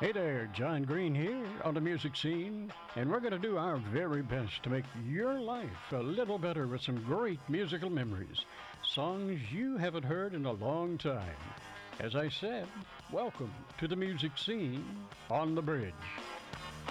Hey there, John Green here on the music scene, and we're going to do our very best to make your life a little better with some great musical memories, songs you haven't heard in a long time. As I said, welcome to the music scene on the bridge.